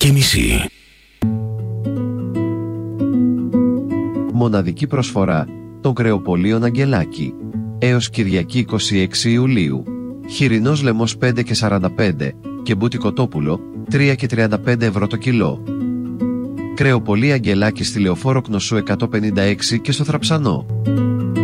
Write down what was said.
9:30. Μοναδική προσφορά των κρεοπωλείων Αγγελάκη. Έως Κυριακή 26 Ιουλίου. Χοιρινός λαιμός 5,45 και μπούτι κοτόπουλο 3,35 ευρώ το κιλό. Κρεοπωλεία Αγγελάκη στη Λεωφόρο Κνωσού 156 και στο Θραψανό.